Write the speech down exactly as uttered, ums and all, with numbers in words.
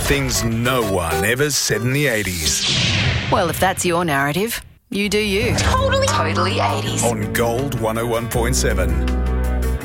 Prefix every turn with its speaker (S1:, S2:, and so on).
S1: Things no one ever said in the eighties.
S2: Well, if that's your narrative, you do you. Totally. Totally eighties.
S1: On Gold one oh one point seven.